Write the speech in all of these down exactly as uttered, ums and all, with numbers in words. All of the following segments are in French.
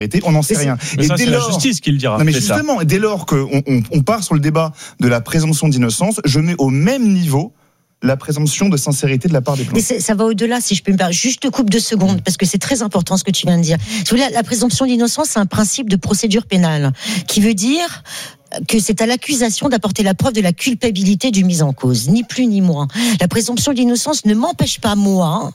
répété, on n'en sait mais rien. Mais et ça, dès c'est lors, la justice qui le dira. Non mais c'est justement, ça. dès lors qu'on on, on part sur le débat de la présomption d'innocence, je mets au même niveau la présomption de sincérité de la part des plaintes. Mais ça va au-delà, si je peux me permettre. Juste te coupe deux secondes, parce que c'est très important ce que tu viens de dire. Si vous voulez, la présomption d'innocence, c'est un principe de procédure pénale, qui veut dire que c'est à l'accusation d'apporter la preuve de la culpabilité du mis en cause, ni plus ni moins. La présomption d'innocence ne m'empêche pas, moi,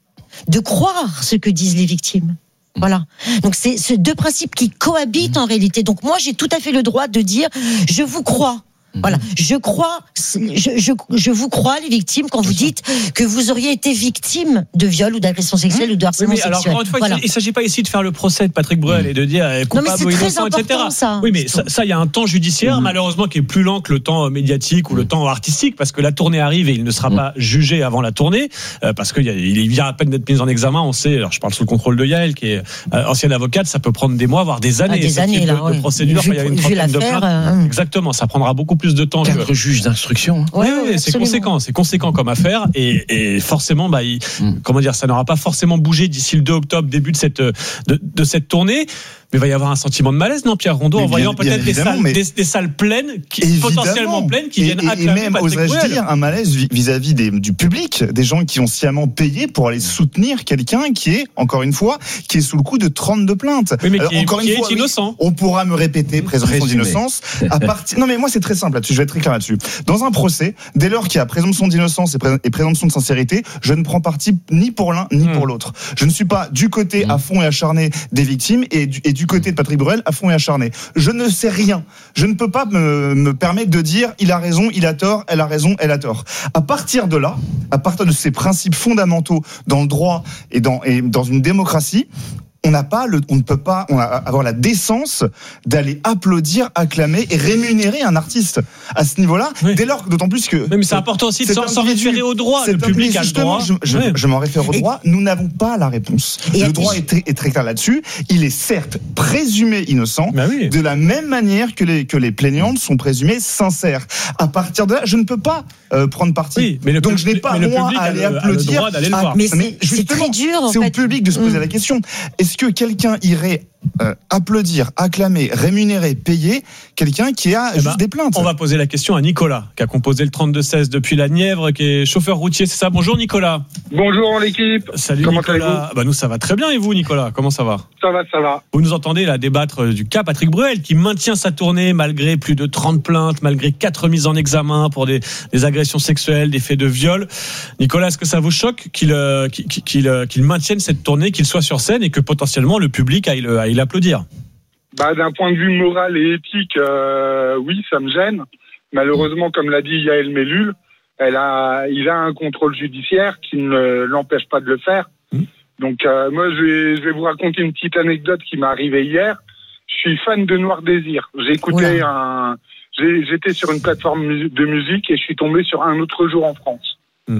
de croire ce que disent les victimes. Voilà. Donc c'est ces deux principes qui cohabitent en réalité. Donc moi, j'ai tout à fait le droit de dire, je vous crois. Voilà, je crois, je, je, je vous crois, les victimes, quand vous dites que vous auriez été victime de viol ou d'agression sexuelle mmh. ou de harcèlement oui, mais sexuel. Alors, encore une fois, voilà. il ne s'agit pas ici de faire le procès de Patrick Bruel mmh. et de dire eh, coupable ou innocent, et cetera. Ça. Oui, mais ça, ça, il y a un temps judiciaire, mmh. malheureusement, qui est plus lent que le temps médiatique ou mmh. le temps artistique, parce que la tournée arrive et il ne sera mmh. pas jugé avant la tournée, euh, parce qu'il il vient à peine d'être mis en examen. On sait, alors je parle sous le contrôle de Yael, qui est euh, ancienne avocate, ça peut prendre des mois, voire des années. Ah, des années, là, de, oui. de procédure, vu, il y a une trentaine de plaintes. Euh... Exactement, ça prendra beaucoup plus de temps. Quatre que... juges d'instruction. Oui, oui, oui c'est conséquent, c'est conséquent comme affaire et, et forcément, bah, il, mm. comment dire, ça n'aura pas forcément bougé d'ici le deux octobre, début de cette de, de cette tournée. Mais il va y avoir un sentiment de malaise, non, Pierre Rondeau, en voyant peut-être des salles, mais... des, des salles pleines, qui, potentiellement pleines, qui et, viennent et, acclamer et même, Patrick oserais-je Bruel. dire, un malaise vis-à-vis des, du public, des gens qui ont sciemment payé pour aller soutenir quelqu'un qui est, encore une fois, qui est sous le coup de trente-deux plaintes. Oui, mais Alors, qui, encore qui une est fois, innocent. Oui, on pourra me répéter, présomption d'innocence, à partir. Non, mais moi, c'est très simple là-dessus. Je vais être très clair là-dessus. Dans un procès, dès lors qu'il y a présomption d'innocence et, pré- et présomption de sincérité, je ne prends parti ni pour l'un ni mmh. pour l'autre. Je ne suis pas du côté mmh. à fond et acharné des victimes et du, et du côté de Patrick Bruel à fond et acharné. Je ne sais rien. Je ne peux pas me, me permettre de dire il a raison, il a tort, elle a raison, elle a tort. À partir de là, à partir de ces principes fondamentaux dans le droit et dans, et dans une démocratie, on n'a pas le, on ne peut pas on a, avoir la décence d'aller applaudir, acclamer et rémunérer un artiste à ce niveau-là. Oui. Dès lors, d'autant plus que. Oui, mais c'est important aussi de s'en, s'en référer au droit. Le public a le droit. Je, je, oui. je m'en réfère au droit. Nous n'avons pas la réponse. Et le droit est très, est très clair là-dessus. Il est certes présumé innocent, bah oui. de la même manière que les que les plaignantes sont présumées sincères. À partir de là, je ne peux pas euh, prendre parti. Oui, mais le Donc pub- je n'ai pas moi à aller le, applaudir. le droit d'aller le voir. Mais c'est, mais c'est très dur. En c'est fait. au public de se poser mmh. la question. Est-ce que quelqu'un irait euh, applaudir, acclamer, rémunérer, payer quelqu'un qui a eh juste ben, des plaintes? On va poser la question à Nicolas, qui a composé le trente-deux seize depuis la Nièvre, qui est chauffeur routier, c'est ça? Bonjour Nicolas. Bonjour l'équipe. Salut Comment Nicolas. Bah nous ça va très bien, et vous Nicolas, comment ça va? Ça va, ça va. Vous nous entendez là débattre du cas Patrick Bruel, qui maintient sa tournée malgré plus de trente plaintes, malgré quatre mises en examen pour des, des agressions sexuelles, des faits de viol. Nicolas, est-ce que ça vous choque qu'il, euh, qu'il, qu'il, euh, qu'il maintienne cette tournée, qu'il soit sur scène et que potentiellement le public aille, aille l'applaudir? Bah, d'un point de vue moral et éthique, euh, oui, ça me gêne. Malheureusement, comme l'a dit Yael Mellul, elle a, il a un contrôle judiciaire qui ne l'empêche pas de le faire. Mmh. Donc, euh, moi, je vais, je vais vous raconter une petite anecdote qui m'est arrivée hier. Je suis fan de Noir Désir. J'ai écouté un, j'ai, j'étais sur une plateforme de musique et je suis tombé sur Un autre jour en France. Mmh.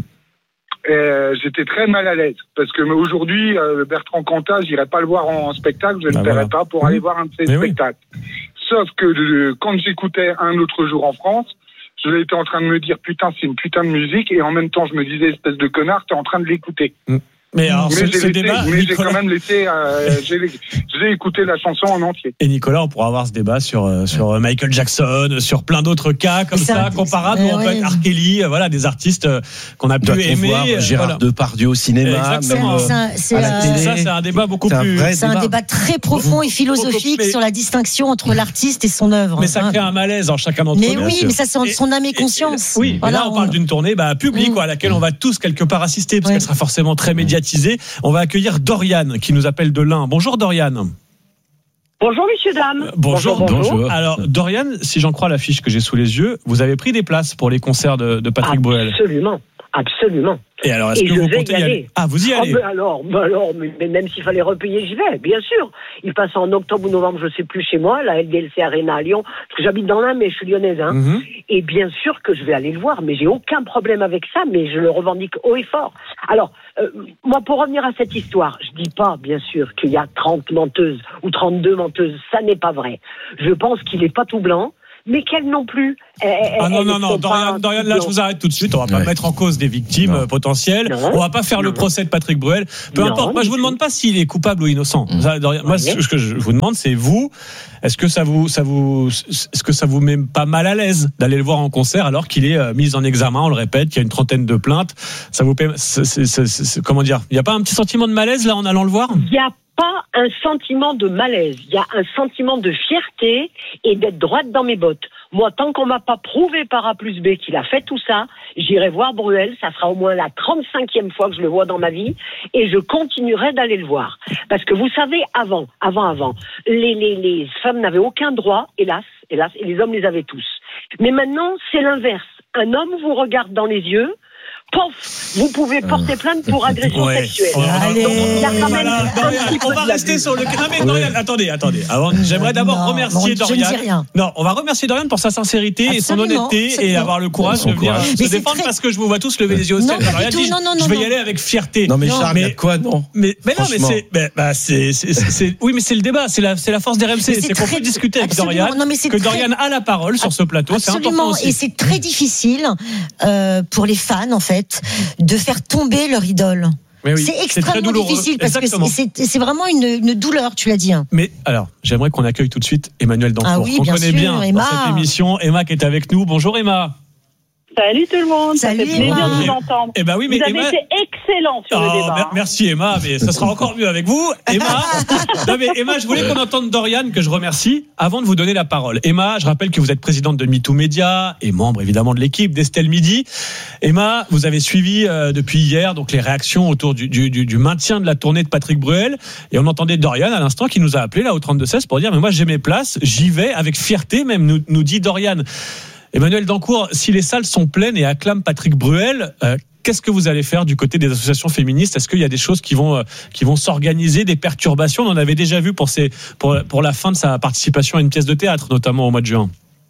Et euh, j'étais très mal à l'aise parce que aujourd'hui euh, Bertrand Cantat, j'irai pas le voir en, en spectacle, je ne bah paierai voilà. pas pour mmh. aller voir un de ses Mais spectacles. Oui. Sauf que euh, quand j'écoutais Un autre jour en France, je l'étais en train de me dire putain c'est une putain de musique et en même temps je me disais espèce de connard, t'es en train de l'écouter. Mmh. Mais, alors, mais, ce, j'ai, ce laissé, débat, mais j'ai quand même laissé, euh, j'ai, j'ai écouté la chanson en entier. Et Nicolas, on pourra avoir ce débat sur euh, sur Michael Jackson, sur plein d'autres cas comme ça, ça comparables. On peut être R. Kelly, voilà, des artistes qu'on a pu aimer. Voir Gérard voilà. Depardieu au cinéma. Exactement. Même, euh, c'est, à la télé. Ça, c'est un débat beaucoup c'est plus. Un c'est débat. un débat très profond et philosophique mais, sur la distinction entre l'artiste et son œuvre. Mais ça crée un malaise en chacun d'entre nous. Mais oui, mais ça c'est son âme et conscience. Oui, mais là on parle d'une tournée publique à laquelle on va tous quelque part assister parce qu'elle sera forcément très médiatisée. On va accueillir Dorian qui nous appelle de l'Ain. Bonjour Dorian. Bonjour messieurs dames. Euh, bonjour, bonjour. bonjour. Alors Dorian, si j'en crois l'affiche que j'ai sous les yeux, vous avez pris des places pour les concerts de, de Patrick absolument, Bruel. Absolument, absolument. Et alors, est-ce et que vous comptez y aller. y aller? Ah, vous y allez? oh, mais alors, mais alors mais, mais même s'il fallait repayer, j'y vais, bien sûr. Il passe en octobre ou novembre, je sais plus, chez moi, la L D L C Arena à Lyon, parce que j'habite dans l'Ain, mais je suis lyonnaise. Hein. Mm-hmm. Et bien sûr que je vais aller le voir, mais j'ai aucun problème avec ça, mais je le revendique haut et fort. Alors, euh, moi, pour revenir à cette histoire, je dis pas, bien sûr, qu'il y a trente menteuses ou trente-deux menteuses, ça n'est pas vrai. Je pense qu'il est pas tout blanc. mais qu'elles non plus. Elles, ah non, elles non, non, Dorian, Dorian, là, je vous arrête tout de suite. On va pas ouais. mettre en cause des victimes non. potentielles. Non. On va pas faire non. le procès de Patrick Bruel. Peu non, importe. Moi, je vous demande pas s'il est coupable ou innocent. Mmh. Ça, Dorian, moi, ce que je vous demande, c'est vous. Est-ce que ça vous, ça vous, est-ce que ça vous met pas mal à l'aise d'aller le voir en concert alors qu'il est mis en examen, on le répète, qu'il y a une trentaine de plaintes. Ça vous, c'est, c'est, c'est, c'est, comment dire, il y a pas un petit sentiment de malaise là en allant le voir? Il y a pas un sentiment de malaise, il y a un sentiment de fierté et d'être droite dans mes bottes. Moi, tant qu'on m'a pas prouvé par A plus B qu'il a fait tout ça, j'irai voir Bruel, ça sera au moins la trente-cinquième fois que je le vois dans ma vie, et je continuerai d'aller le voir. Parce que vous savez, avant, avant, avant, les, les, les femmes n'avaient aucun droit, hélas, hélas, et les hommes les avaient tous. Mais maintenant, c'est l'inverse. Un homme vous regarde dans les yeux, pof, vous pouvez porter plainte pour agression ouais. sexuelle. Allez, donc, il y a quand même voilà, Dorian, on va rester sur le. Non mais Dorian, ouais. attendez, attendez. Avant, j'aimerais d'abord non, remercier non, Dorian. Non, on va remercier Dorian pour sa sincérité absolument, et son honnêteté absolument. Et avoir le courage de venir se défendre très... parce que je vous vois tous lever les yeux au ciel. Dorian dit, non, non, je vais y aller avec fierté. Non mais Charles, mais quoi non Mais mais non mais c'est bah c'est c'est oui mais c'est le débat, c'est la c'est la force des R M C, c'est qu'on peut discuter avec Dorian, que Dorian a la parole sur ce plateau, c'est important aussi. Et c'est très difficile pour les fans en fait de faire tomber leur idole. Oui, c'est extrêmement c'est difficile parce Exactement. que c'est, c'est, c'est vraiment une, une douleur, tu l'as dit. Mais alors, j'aimerais qu'on accueille tout de suite Emmanuelle Dancourt, ah oui, qu'on connaît sûr, bien Emma. Dans cette émission. Emma qui est avec nous. Bonjour Emma. Salut tout le monde, Salut ça fait plaisir Emma. de vous entendre. Eh ben oui, mais vous avez Emma... été excellent sur oh, le débat. Merci Emma, mais ça sera encore mieux avec vous. Emma, non mais Emma, je voulais qu'on entende Dorian, que je remercie, avant de vous donner la parole. Emma, je rappelle que vous êtes présidente de MeToo Média et membre évidemment de l'équipe d'Estelle Midi. Emma, vous avez suivi euh, depuis hier donc les réactions autour du, du, du, du maintien de la tournée de Patrick Bruel, et on entendait Dorian à l'instant qui nous a appelé là au trente-deux seize pour dire mais moi j'ai mes places, j'y vais avec fierté même, nous, nous dit Dorian. Emmanuelle Dancourt, si les salles sont pleines et acclament Patrick Bruel, euh, qu'est-ce que vous allez faire du côté des associations féministes ? Est-ce qu'il y a des choses qui vont euh, qui vont s'organiser, des perturbations ? On en avait déjà vu pour ces pour pour la fin de sa participation à une pièce de théâtre, notamment au mois de juin.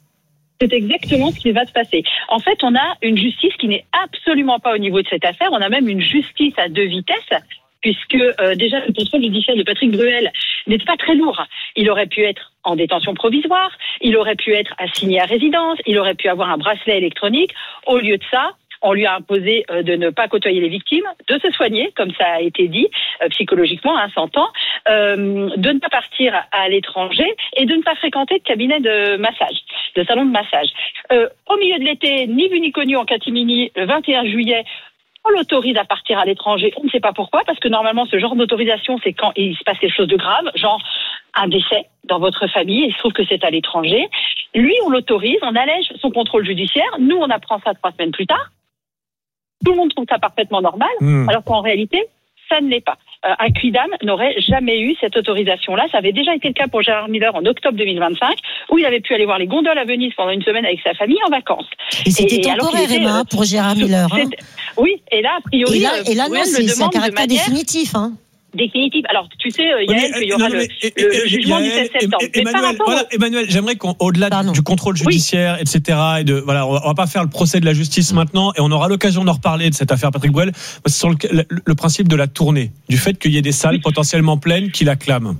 C'est exactement ce qui va se passer. En fait, on a une justice qui n'est absolument pas au niveau de cette affaire. On a même une justice à deux vitesses, puisque euh, déjà le contrôle judiciaire de Patrick Bruel n'est pas très lourd. Il aurait pu être en détention provisoire, il aurait pu être assigné à résidence, il aurait pu avoir un bracelet électronique. Au lieu de ça, on lui a imposé euh, de ne pas côtoyer les victimes, de se soigner, comme ça a été dit, euh, psychologiquement, hein, s'entend, euh, de ne pas partir à l'étranger et de ne pas fréquenter de cabinet de massage, de salon de massage. Euh, au milieu de l'été, ni vu ni connu en catimini, le vingt et un juillet, on l'autorise à partir à l'étranger. On ne sait pas pourquoi, parce que normalement, ce genre d'autorisation, c'est quand il se passe quelque chose de grave, genre un décès dans votre famille, et il se trouve que c'est à l'étranger. Lui, on l'autorise, on allège son contrôle judiciaire. Nous, on apprend ça trois semaines plus tard. Tout le monde trouve ça parfaitement normal, mmh. alors qu'en réalité, ça ne l'est pas. Euh, un quidam n'aurait jamais eu cette autorisation-là. Ça avait déjà été le cas pour Gérard Miller en octobre deux mille vingt-cinq, où il avait pu aller voir les gondoles à Venise pendant une semaine avec sa famille en vacances. Et c'était et, temporaire, était, Emma, pour Gérard Miller. Hein. Oui, et là, a priori, et là, et là non, c'est, c'est un caractère de manière... définitif. Hein. Définitive. Alors, tu sais, Yael, oui, qu'il y aura non, mais, le, le, le jugement Yael, du sept septembre. Emmanuel, voilà, au... Emmanuel, j'aimerais qu'au-delà Pardon. du contrôle judiciaire, oui. et cetera, et de, voilà, on va, on va pas faire le procès de la justice maintenant, et on aura l'occasion d'en reparler de cette affaire Patrick Bruel. C'est sur le, le, le principe de la tournée, du fait qu'il y ait des salles oui. potentiellement pleines qui l'acclament.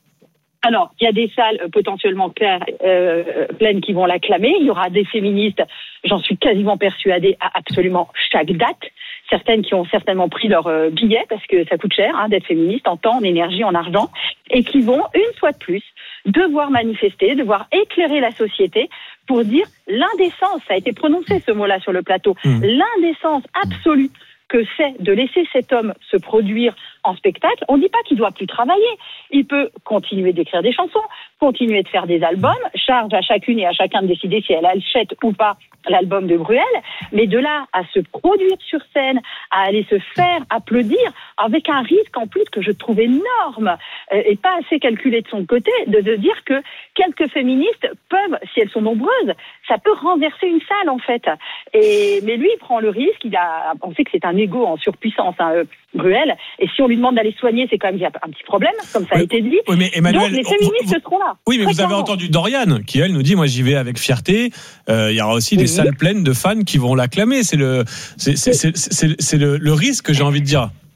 Alors, il y a des salles potentiellement claires, euh, pleines qui vont l'acclamer. Il y aura des féministes, j'en suis quasiment persuadée, à absolument chaque date. Certaines qui ont certainement pris leur euh, billet, parce que ça coûte cher hein, d'être féministe, en temps, en énergie, en argent, et qui vont, une fois de plus, devoir manifester, devoir éclairer la société pour dire l'indécence, ça a été prononcé ce mot-là sur le plateau, mmh. l'indécence absolue que c'est de laisser cet homme se produire en spectacle. On ne dit pas qu'il ne doit plus travailler. Il peut continuer d'écrire des chansons, continuer de faire des albums, charge à chacune et à chacun de décider si elle achète ou pas l'album de Bruel, mais de là à se produire sur scène, à aller se faire applaudir, avec un risque en plus que je trouve énorme et pas assez calculé de son côté, de, de dire que quelques féministes peuvent, si elles sont nombreuses, ça peut renverser une salle en fait. Et, mais lui, il prend le risque, il a, on sait que c'est un égo en surpuissance, hein, euh, Bruel, et si on lui demande d'aller soigner, c'est quand même qu'il y a un petit problème, comme ça oui, a été dit. Oui, mais Emmanuel, donc les féministes vous, seront là. Oui, mais vous avez entendu Dorian, qui elle nous dit, moi j'y vais avec fierté, euh, il y aura aussi oui. des salles pleines de fans qui vont l'acclamer, c'est le, c'est, c'est, c'est, c'est, c'est le, le risque, j'ai envie de dire.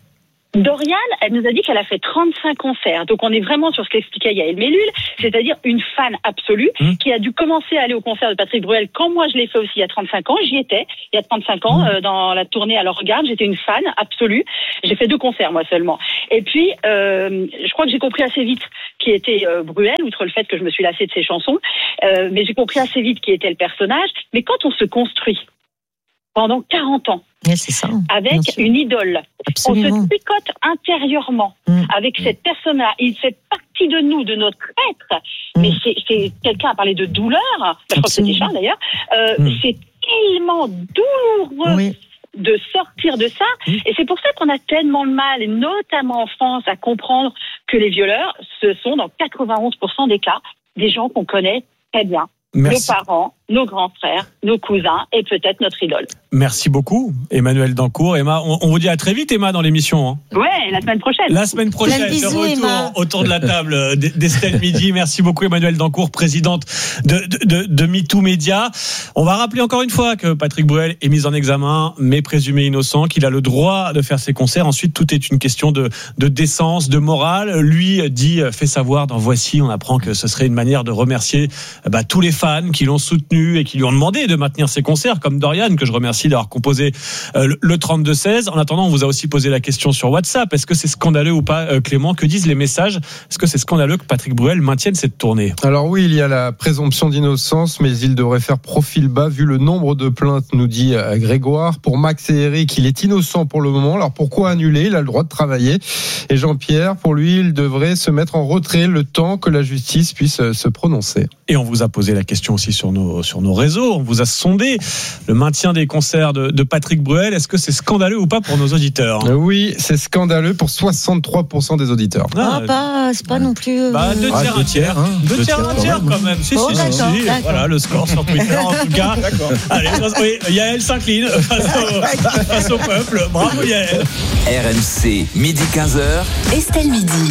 Doriane, elle nous a dit qu'elle a fait trente-cinq concerts. Donc on est vraiment sur ce qu'expliquait Yael Mellul, c'est-à-dire une fan absolue mmh. qui a dû commencer à aller au concert de Patrick Bruel quand moi je l'ai fait aussi il y a trente-cinq ans. J'y étais il y a trente-cinq ans mmh. euh, dans la tournée Alors Regarde. J'étais une fan absolue. J'ai fait deux concerts moi seulement. Et puis euh, je crois que j'ai compris assez vite qui était euh, Bruel, outre le fait que je me suis lassée de ses chansons. Euh, mais j'ai compris assez vite qui était le personnage. Mais quand on se construit pendant quarante ans, oui, c'est ça, avec une idole, absolument. On se tricote intérieurement mmh. avec cette personne-là. Il fait partie de nous, de notre être. Mmh. Mais c'est, c'est quelqu'un a parlé de douleur. Je crois que c'était Charles d'ailleurs. Euh, mmh. C'est tellement douloureux. Oui. De sortir de ça. Mmh. Et c'est pour ça qu'on a tellement de mal, et notamment en France, à comprendre que les violeurs, ce sont dans quatre-vingt-onze pour cent des cas des gens qu'on connaît très bien. Merci. Nos parents, nos grands frères, nos cousins et peut-être notre idole. Merci beaucoup, Emmanuel Dancourt. Emma, on, on vous dit à très vite, Emma, dans l'émission. Hein. Ouais, la semaine prochaine. La semaine prochaine, bisous, de retour Emma. autour de la table d'Estelle Midi. Merci beaucoup, Emmanuel Dancourt, présidente de, de, de, de MeToo Média. On va rappeler encore une fois que Patrick Bruel est mis en examen, mais présumé innocent, qu'il a le droit de faire ses concerts. Ensuite, tout est une question de, de décence, de morale. Lui dit, fait savoir dans Voici, on apprend que ce serait une manière de remercier bah, tous les fans qui l'ont soutenu et qui lui ont demandé de maintenir ses concerts, comme Doriane, que je remercie d'avoir composé euh, le trente-deux seize. En attendant, on vous a aussi posé la question sur WhatsApp. Est-ce que c'est scandaleux ou pas, euh, Clément? Que disent les messages? Est-ce que c'est scandaleux que Patrick Bruel maintienne cette tournée? Alors oui, il y a la présomption d'innocence, mais il devrait faire profil bas vu le nombre de plaintes, nous dit Grégoire. Pour Max et Eric, il est innocent pour le moment. Alors pourquoi annuler? Il a le droit de travailler. Et Jean-Pierre, pour lui, il devrait se mettre en retrait le temps que la justice puisse se prononcer. Et on vous a posé la question aussi sur nos, sur nos réseaux. On vous a sondé le maintien des concerts de, de Patrick Bruel. Est-ce que c'est scandaleux ou pas pour nos auditeurs? Oui, c'est scandaleux pour soixante-trois pour cent des auditeurs. Ah, pas, c'est pas non plus. Bah, deux ah, tiers, deux un tiers. hein. Deux, deux tiers, un tiers quand même. Si, oh, si, d'accord, si, si. d'accord. Voilà le score sur Twitter en tout cas. D'accord. Allez, oui, Yael s'incline face au, face au peuple. Bravo Yael. R M C, midi quinze heures. Estelle Midi.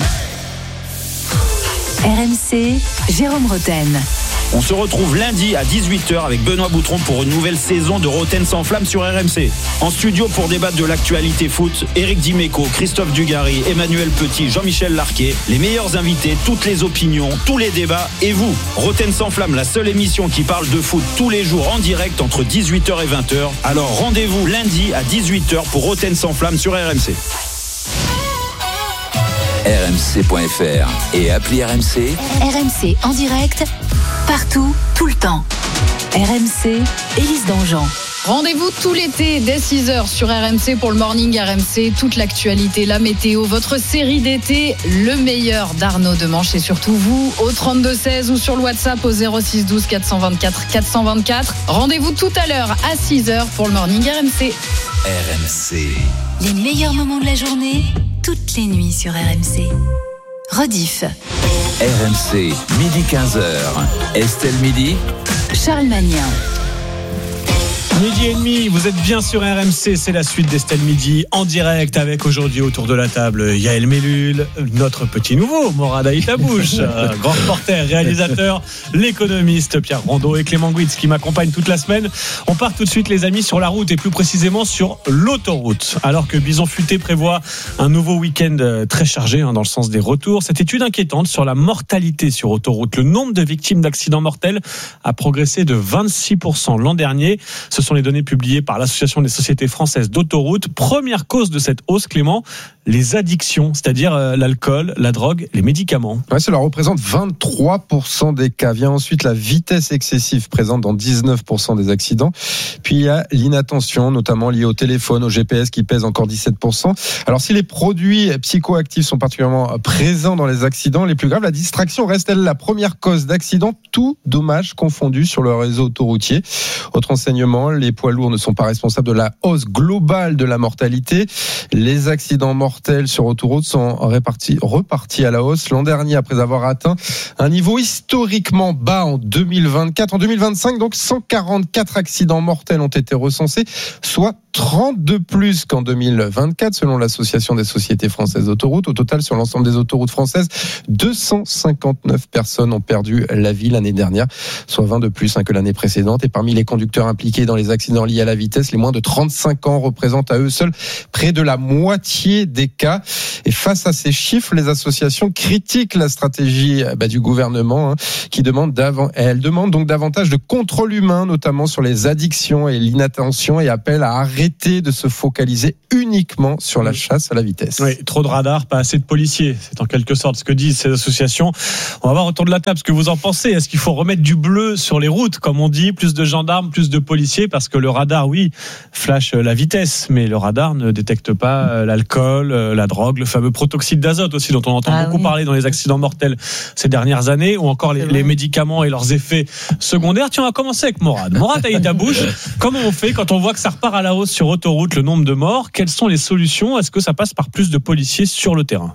R M C, Jérôme Roten. On se retrouve lundi à dix-huit heures avec Benoît Boutron pour une nouvelle saison de Roten sans flamme sur R M C. En studio pour débattre de l'actualité foot, Éric Dimeco, Christophe Dugarry, Emmanuel Petit, Jean-Michel Larquet, les meilleurs invités, toutes les opinions, tous les débats et vous. Roten sans flamme, la seule émission qui parle de foot tous les jours en direct entre dix-huit heures et vingt heures. Alors rendez-vous lundi à dix-huit heures pour Roten sans flamme sur R M C. R M C point F R et appli R M C. R M C en direct, partout, tout le temps. R M C, Élise Dangean. Rendez-vous tout l'été dès six heures sur R M C pour le Morning R M C. Toute l'actualité, la météo, votre série d'été, le meilleur d'Arnaud Demanche et surtout vous au trente-deux seize ou sur le WhatsApp au zéro six douze quatre cent vingt-quatre quatre cent vingt-quatre. Rendez-vous tout à l'heure à six heures pour le Morning R M C. R M C. Les meilleurs moments de la journée, toutes les nuits sur R M C. Rediff. R M C, midi quinze heures. Estelle Midi. Charles Magnien. Midi et demi, vous êtes bien sur R M C, c'est la suite d'Estelle Midi en direct avec aujourd'hui autour de la table Yael Mellul, notre petit nouveau Morad Aïtabouche, grand reporter, réalisateur, l'économiste Pierre Rondeau et Clément Guitz qui m'accompagnent toute la semaine. On part tout de suite les amis sur la route et plus précisément sur l'autoroute. Alors que Bison Futé prévoit un nouveau week-end très chargé hein, dans le sens des retours, cette étude inquiétante sur la mortalité sur autoroute, le nombre de victimes d'accidents mortels a progressé de vingt-six pour cent l'an dernier. Ce sont les données publiées par l'Association des sociétés françaises d'autoroutes. Première cause de cette hausse, Clément, les addictions, c'est-à-dire euh, l'alcool, la drogue, les médicaments. Ouais, cela représente vingt-trois pour cent des cas. Vient ensuite la vitesse excessive présente dans dix-neuf pour cent des accidents. Puis il y a l'inattention, notamment liée au téléphone, au G P S qui pèse encore dix-sept pour cent. Alors si les produits psychoactifs sont particulièrement présents dans les accidents les plus graves, la distraction reste elle la première cause d'accident, tout dommage confondu sur le réseau autoroutier. Autre enseignement, les poids lourds ne sont pas responsables de la hausse globale de la mortalité. Les accidents mortels sur autoroute sont répartis, repartis à la hausse l'an dernier après avoir atteint un niveau historiquement bas en deux mille vingt-quatre. En deux mille vingt-cinq, donc cent quarante-quatre accidents mortels ont été recensés, soit trente de plus qu'en deux mille vingt-quatre, selon l'Association des sociétés françaises d'autoroutes. Au total, sur l'ensemble des autoroutes françaises, deux cent cinquante-neuf personnes ont perdu la vie l'année dernière, soit vingt de plus hein, que l'année précédente. Et parmi les conducteurs impliqués dans les accidents liés à la vitesse, les moins de trente-cinq ans représentent à eux seuls près de la moitié des cas. Et face à ces chiffres, les associations critiquent la stratégie bah, du gouvernement, hein, qui demande d'avant, elle demande donc davantage de contrôle humain, notamment sur les addictions et l'inattention, et appelle à arrêter de se focaliser uniquement sur la chasse à la vitesse. Oui, trop de radars, pas assez de policiers. C'est en quelque sorte ce que disent ces associations. On va voir autour de la table ce que vous en pensez. Est-ce qu'il faut remettre du bleu sur les routes, comme on dit, plus de gendarmes, plus de policiers, parce que le radar, oui, flash la vitesse, mais le radar ne détecte pas l'alcool, la drogue, le fameux protoxyde d'azote aussi, dont on entend ah, beaucoup oui. parler dans les accidents mortels ces dernières années, ou encore les, les médicaments et leurs effets secondaires. Tiens, on va commencer avec Morad. Morad Aït Abouche, comment on fait quand on voit que ça repart à la hausse sur autoroute, le nombre de morts? Quelles sont les solutions? Est-ce que ça passe par plus de policiers sur le terrain?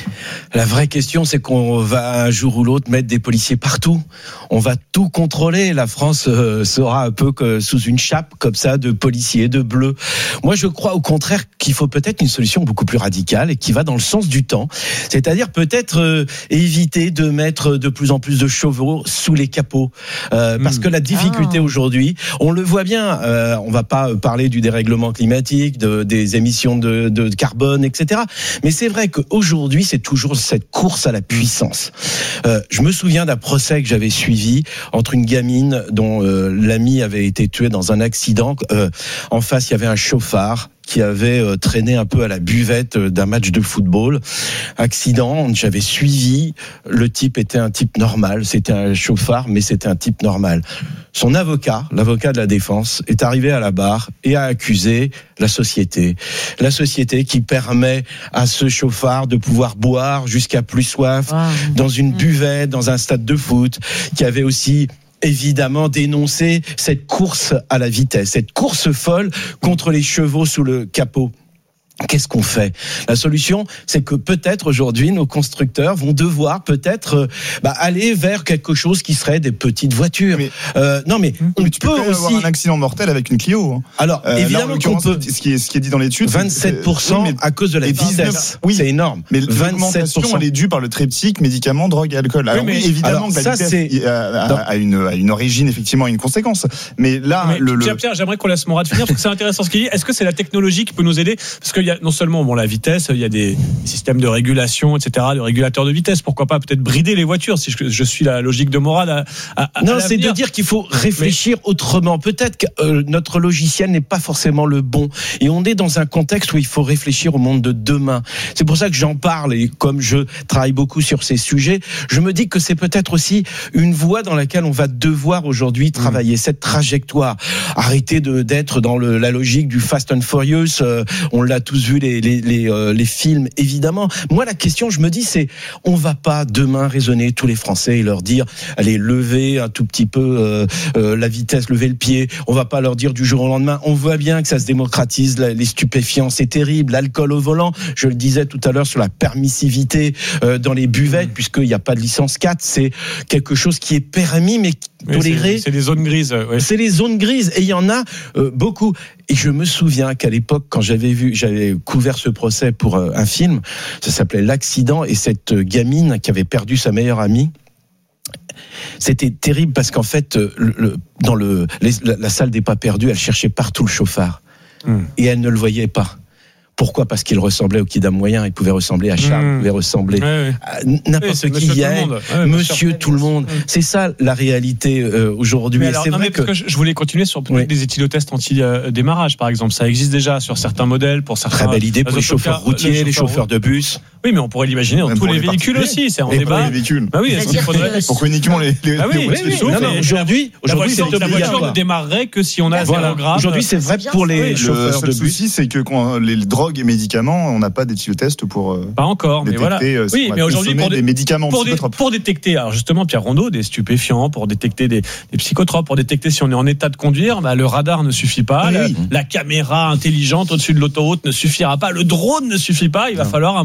La vraie question, c'est qu'on va un jour ou l'autre mettre des policiers partout. On va tout contrôler. La France euh, sera un peu que sous une chape comme ça de policiers, de bleus. Moi, je crois au contraire qu'il faut peut-être une solution beaucoup plus radicale et qui va dans le sens du temps. C'est-à-dire peut-être euh, éviter de mettre de plus en plus de chevaux sous les capots. Euh, parce mmh. que la difficulté ah. aujourd'hui, on le voit bien, euh, on va pas parler du dérèglement climatique, de, des émissions de, de carbone, et cetera. Mais c'est vrai qu'aujourd'hui, c'est toujours cette course à la puissance. Euh, je me souviens d'un procès que j'avais suivi entre une gamine dont euh, l'ami avait été tué dans un accident. Euh, en face, il y avait un chauffard qui avait euh, traîné un peu à la buvette euh, d'un match de football. Accident, j'avais suivi, le type était un type normal, c'était un chauffard, mais c'était un type normal. Son avocat, l'avocat de la défense, est arrivé à la barre et a accusé la société. La société qui permet à ce chauffard de pouvoir boire jusqu'à plus soif, wow. dans une buvette, dans un stade de foot, qui avait aussi évidemment dénoncer cette course à la vitesse, cette course folle contre les chevaux sous le capot. Qu'est-ce qu'on fait? La solution, c'est que peut-être aujourd'hui, nos constructeurs vont devoir peut-être bah, aller vers quelque chose qui serait des petites voitures. Mais, euh, non, mais on mais tu peut peux aussi avoir un accident mortel avec une Clio. Hein. Alors, euh, évidemment qu'on peut. Ce qui est, ce qui est dit dans l'étude, vingt-sept pour cent oui, à cause de la vitesse. Oui, c'est énorme. Mais l'augmentation, elle est due par le triptyque médicaments, drogue et alcool. Alors, oui, mais oui, évidemment alors, que la ça, vitesse a, a, a, une, a une origine, effectivement, une conséquence. Mais là, mais, le, Pierre, Pierre, j'aimerais qu'on laisse Morad finir parce que c'est intéressant ce qu'il dit. Est-ce que c'est la technologie qui peut nous aider? Parce qu'il y a non seulement bon la vitesse, il y a des systèmes de régulation, et cetera, de régulateurs de vitesse. Pourquoi pas peut-être brider les voitures si je, je suis la logique de Morad à, à, à non, c'est de dire qu'il faut réfléchir mais... autrement. Peut-être que euh, notre logiciel n'est pas forcément le bon, et on est dans un contexte où il faut réfléchir au monde de demain. C'est pour ça que j'en parle, et comme je travaille beaucoup sur ces sujets, je me dis que c'est peut-être aussi une voie dans laquelle on va devoir aujourd'hui travailler, mmh. cette trajectoire. Arrêter de d'être dans le, la logique du Fast and Furious. Euh, on l'a tous vu les, les Les, euh, les films, évidemment. Moi, la question, je me dis, c'est on va pas demain raisonner tous les Français et leur dire allez, levez un tout petit peu euh, euh, la vitesse, levez le pied. On va pas leur dire du jour au lendemain. On voit bien que ça se démocratise, les stupéfiants, c'est terrible. L'alcool au volant, je le disais tout à l'heure sur la permissivité euh, dans les buvettes, mmh. puisqu'il n'y a pas de licence quatre, c'est quelque chose qui est permis, mais toléré. C'est, c'est les zones grises. Ouais. C'est les zones grises, et il y en a euh, beaucoup. Et je me souviens qu'à l'époque, quand j'avais vu, j'avais couvert ce procès pour euh, un film, ça s'appelait L'accident, et cette gamine qui avait perdu sa meilleure amie, c'était terrible parce qu'en fait, le, le, dans le, les, la, la salle des pas perdus, elle cherchait partout le chauffard, mmh. et elle ne le voyait pas. Pourquoi? Parce qu'il ressemblait au Kidam moyen, il pouvait ressembler à Charles, mmh. il pouvait ressembler ouais, ouais. à n'importe oui, qui y a, ouais, monsieur tout le monde. Mmh. C'est ça la réalité euh, aujourd'hui. Alors, c'est non, vrai que... que je voulais continuer sur oui. des éthylotests anti-démarrage, par exemple. Ça existe déjà sur certains modèles, pour certains. Très belle idée pour les chauffeurs routiers, les chauffeurs, les chauffeurs de bus. Oui, mais on pourrait l'imaginer dans tous les, les véhicules aussi. C'est en débat. Les véhicules. Bah oui, il faudrait. Pourquoi uniquement les les Ah oui, aujourd'hui, aujourd'hui, la voiture ne démarrerait que si on a zéro gramme. Aujourd'hui, c'est vrai pour les chauffeurs de bus. Le souci, c'est que quand les drogues et médicaments, on n'a pas d'éthylotest pour euh, pas encore, mais voilà. Euh, oui, mais aujourd'hui pour des, des médicaments pour, des, pour détecter, alors justement Pierre Rondeau, des stupéfiants, pour détecter des, des psychotropes, pour détecter si on est en état de conduire, bah, le radar ne suffit pas, oui, la, oui. la caméra intelligente au-dessus de l'autoroute ne suffira pas, le drone ne suffit pas. Il va non. falloir à un moment donné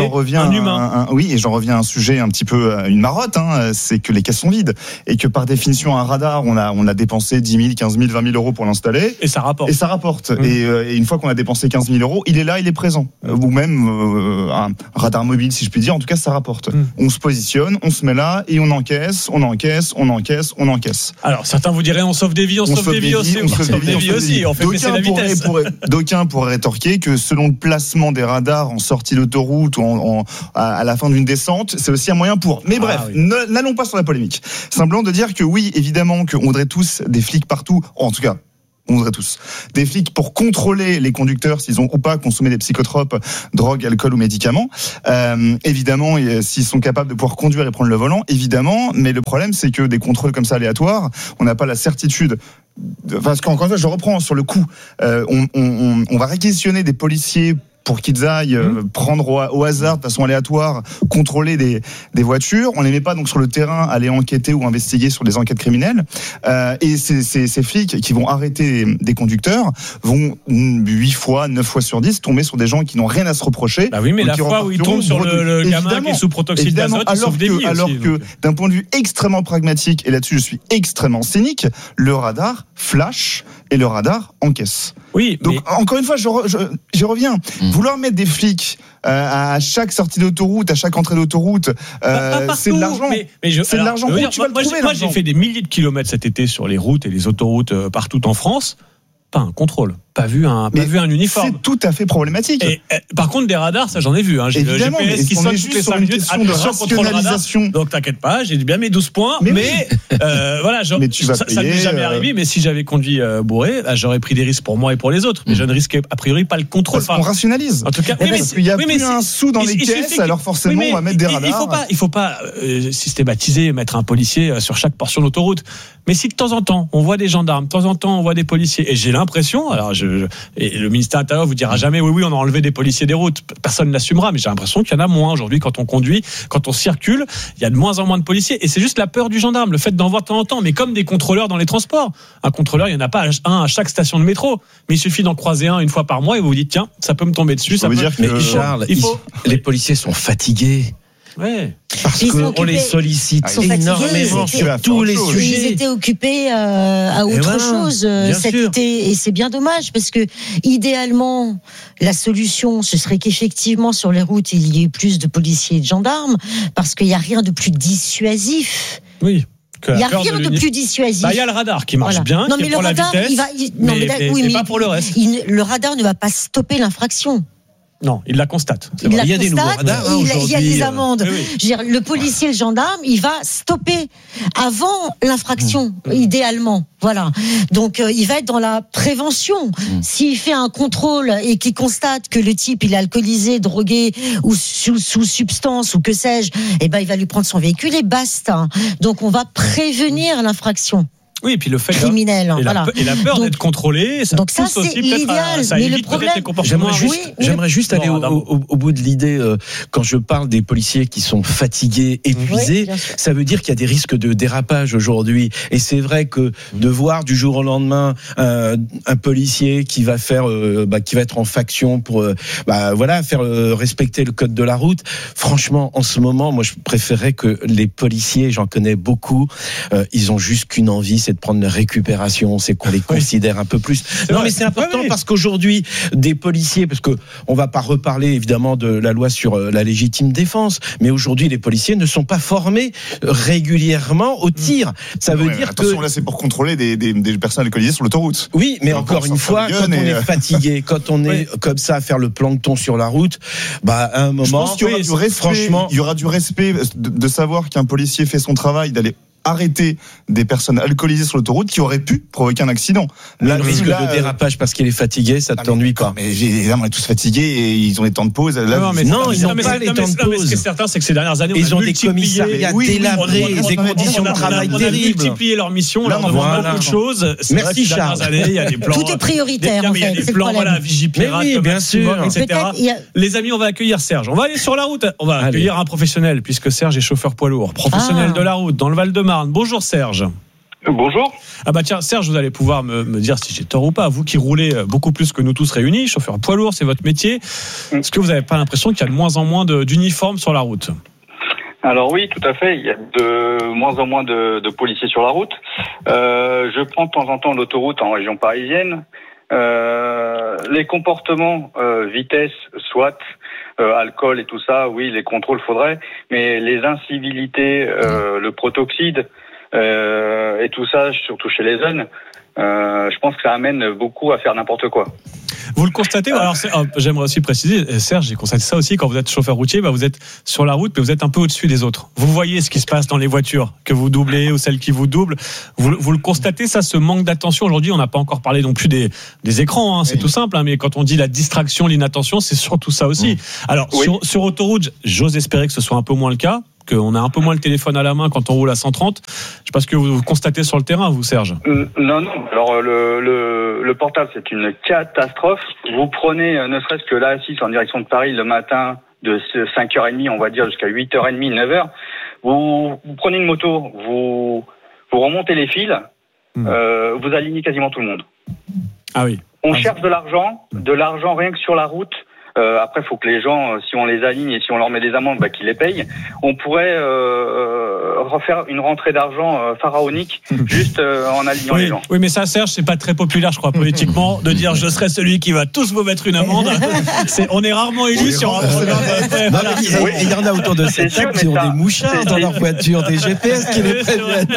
j'en reviens un à humain. Un, un, oui, et j'en reviens à un sujet un petit peu, une marotte, hein, c'est que les caisses sont vides. Et que par définition, un radar, on a, on a dépensé dix mille, quinze mille, vingt mille euros pour l'installer. Et ça rapporte. Et ça rapporte. Mmh. Et, euh, et une fois qu'on a dépensé quinze mille euros, il est là, il est présent. Euh, ou même euh, un radar mobile, si je puis dire. En tout cas, ça rapporte. Mmh. On se positionne, on se met là, et on encaisse, on encaisse, on encaisse, on encaisse. Alors, certains vous diraient, on sauve des vies, on, on sauve des vies aussi. On sauve des vies aussi. On fait baisser la vitesse. D'aucuns pourraient rétorquer que selon le placement des radars en sortie d'autoroute ou en, en, à la fin d'une descente, c'est aussi un moyen pour. Mais bref, ah, oui. n'allons pas sur la polémique. Simplement de dire que oui, évidemment, qu'on voudrait tous des flics partout, en tout cas. On voudrait tous des flics pour contrôler les conducteurs s'ils ont ou pas consommé des psychotropes, drogue, alcool ou médicaments. Euh, évidemment, s'ils sont capables de pouvoir conduire et prendre le volant, évidemment. Mais le problème, c'est que des contrôles comme ça aléatoires, on n'a pas la certitude. Parce qu'encore une fois, je reprends sur le coup. Euh, on, on, on va réquisitionner des policiers pour qu'ils aillent euh, mmh. prendre au, au hasard, de façon aléatoire, contrôler des, des voitures. On les met pas donc sur le terrain, aller enquêter ou investiguer sur des enquêtes criminelles. Euh, et ces, ces, ces flics qui vont arrêter des conducteurs vont huit fois, neuf fois sur dix tomber sur des gens qui n'ont rien à se reprocher. Bah oui, mais la fois où ils tombent sur le, le gamin qui est sous protoxyde d'azote, ils sauvent des vies alors aussi, que, donc. d'un point de vue extrêmement pragmatique, et là-dessus je suis extrêmement cynique, le radar flash et le radar encaisse. Oui, donc mais... encore une fois, je, je, je reviens. Mmh. Vouloir mettre des flics euh, à chaque sortie d'autoroute, à chaque entrée d'autoroute, euh, c'est de l'argent. Mais, mais je, c'est alors, de l'argent. Où dire, tu vas moi, le trouver, moi j'ai fait des milliers de kilomètres cet été sur les routes et les autoroutes euh, partout en France. Pas un contrôle, pas vu un, pas vu un uniforme. C'est tout à fait problématique. Et, euh, par contre, des radars, ça j'en ai vu. Hein. J'ai évidemment, le G P S qui sonne toutes les cinq minutes. Attention, contrôle radar. Donc t'inquiète pas, j'ai bien mes douze points. Mais, mais oui. euh, voilà, genre, mais tu vas ça, payer, ça ne m'est jamais euh... arrivé. Mais si j'avais conduit euh, bourré, là, j'aurais pris des risques pour moi et pour les autres. Mais mmh. je ne risquais a priori pas le contrôle. Parce qu'on rationalise. En tout cas, oui, parce qu'il y a plus un sou dans les caisses, alors forcément on va mettre des radars. Il faut pas, il faut pas systématiser, mettre un policier sur chaque portion d'autoroute. Mais si de temps en temps on voit des gendarmes, de temps en temps on voit des policiers, et j'ai l'impression, alors je, je et le ministère de l'Intérieur vous dira jamais oui oui on a enlevé des policiers des routes, personne l'assumera, mais j'ai l'impression qu'il y en a moins aujourd'hui quand on conduit, quand on circule, il y a de moins en moins de policiers, et c'est juste la peur du gendarme, le fait d'en voir de temps en temps, mais comme des contrôleurs dans les transports. Un contrôleur, il n'y en a pas un à chaque station de métro, mais il suffit d'en croiser un une fois par mois et vous vous dites tiens ça peut me tomber dessus. Ça, ça peut dire que mais Charles, il faut... les policiers sont fatigués. Ouais. Parce qu'on les sollicite ah, énormément sur tous les chose. sujets. Ils étaient occupés euh, à autre voilà, chose euh, cet sûr. été, et c'est bien dommage parce que idéalement la solution ce serait qu'effectivement sur les routes il y ait plus de policiers et de gendarmes parce qu'il n'y a rien de plus dissuasif. Oui. Il n'y a rien de, de plus dissuasif. Bah, il y a le radar qui marche voilà. bien, non, qui mais est le pour radar, la vitesse, il va, il, non, mais, mais, mais, oui, mais mais pas pour le reste. Il, le radar ne va pas stopper l'infraction. Non, il la constate. Il, la il y a constate, des nouveaux radars. Hein, il, il y a des euh... amendes. Oui, oui. Je veux dire, le policier, le gendarme, il va stopper avant l'infraction, mmh. idéalement. Voilà. Donc, euh, il va être dans la prévention. Mmh. S'il fait un contrôle et qu'il constate que le type il est alcoolisé, drogué ou sous, sous substance ou que sais-je, eh ben, il va lui prendre son véhicule et basta. Donc, on va prévenir l'infraction. Oui, et puis le fait criminel, et, voilà. la, et la peur donc, d'être contrôlé, ça donc ça pousse c'est aussi l'idéal. À, ça mais évite le problème, les comportements. J'aimerais juste, oui, j'aimerais juste aller au, au, au bout de l'idée. Euh, quand je parle des policiers qui sont fatigués, épuisés, oui, ça veut dire qu'il y a des risques de dérapage aujourd'hui. Et c'est vrai que de voir du jour au lendemain euh, un policier qui va faire, euh, bah, qui va être en faction pour, euh, bah, voilà, faire euh, respecter le code de la route. Franchement, en ce moment, moi, je préférerais que les policiers, j'en connais beaucoup, euh, ils ont juste qu'une envie, c'est de prendre leur récupération. C'est qu'on les considère un peu plus. C'est non, vrai. Mais c'est important oui. parce qu'aujourd'hui, des policiers, parce que on va pas reparler évidemment de la loi sur la légitime défense, mais aujourd'hui, les policiers ne sont pas formés régulièrement au tir. Ça veut ouais, dire attention, que là, c'est pour contrôler des, des, des personnes alcoolisées sur l'autoroute. Oui, mais encore une fois, quand on est fatigué, quand on est oui. comme ça à faire le plancton sur la route, bah à un moment, je pense qu'il y aura oui, du respect, franchement, il y aura du respect de, de savoir qu'un policier fait son travail, d'aller arrêter des personnes alcoolisées sur l'autoroute qui auraient pu provoquer un accident. Là, le risque là, de dérapage parce qu'il est fatigué, ça ne t'ennuie pas. Mais évidemment, on est tous fatigués et ils ont des temps de pause. Là, non, mais non, ils n'ont pas mais les temps de pause. Ce qui est certain, c'est que ces dernières années, ils on ont des commissariats délabrés, des conditions de travail terribles. On a multiplié leur mission, là, on demande beaucoup de choses. Merci Charles. Il y a des plans. Tout est prioritaire, en fait. Il y a des plans, voilà, Vigipirate, bien sûr, et cetera. Les amis, on va accueillir Serge. On va aller sur la route. On va accueillir un professionnel, puisque Serge est chauffeur poids lourd, professionnel de la route dans le Val-de-Marne. Bonjour Serge. Bonjour. Ah bah tiens, Serge, vous allez pouvoir me, me dire si j'ai tort ou pas. Vous qui roulez beaucoup plus que nous tous réunis, chauffeur poids lourd, c'est votre métier. Est-ce que vous n'avez pas l'impression qu'il y a de moins en moins de, d'uniformes sur la route ? Alors oui, tout à fait. Il y a de moins en moins de, de policiers sur la route. Euh, je prends de temps en temps l'autoroute en région parisienne. Euh, les comportements, euh, vitesse, soit, euh, alcool et tout ça, oui, les contrôles faudrait. Mais les incivilités, euh, le protoxyde euh, et tout ça, surtout chez les jeunes, euh, je pense que ça amène beaucoup à faire n'importe quoi. Vous le constatez ? Alors, j'aimerais aussi préciser, Serge, j'ai constaté ça aussi, quand vous êtes chauffeur routier, bah vous êtes sur la route, mais vous êtes un peu au-dessus des autres. Vous voyez ce qui se passe dans les voitures, que vous doublez ou celles qui vous doublent. Vous, vous le constatez, ça, ce manque d'attention. Aujourd'hui, on n'a pas encore parlé non plus des, des écrans, hein, c'est oui. tout simple, hein, mais quand on dit la distraction, l'inattention, c'est surtout ça aussi. Mmh. Alors, oui. sur, sur autoroute, j'ose espérer que ce soit un peu moins le cas, qu'on a un peu moins le téléphone à la main quand on roule à cent trente. Je sais pas ce que vous constatez sur le terrain, vous, Serge. Non, non. Alors, le, le, le portable, c'est une catastrophe. Vous prenez, ne serait-ce que l'A six en direction de Paris le matin, de cinq heures trente, on va dire, jusqu'à huit heures trente, neuf heures. Vous, vous prenez une moto, vous, vous remontez les fils, mmh. euh, vous alignez quasiment tout le monde. Ah oui. On ah, cherche de l'argent, de l'argent rien que sur la route. Euh, après, il faut que les gens, si on les aligne et si on leur met des amendes, bah, qu'ils les payent. On pourrait euh, refaire une rentrée d'argent euh, pharaonique juste euh, en alignant oui, les gens. Oui, mais ça, Serge, c'est pas très populaire, je crois, politiquement, de dire je serai celui qui va tous vous mettre une amende. C'est, on est rarement élus sur un programme. Euh, voilà. Il oui. y en a autour de cette table qui ont des mouchards dans leur voiture, des G P S qui les préviennent.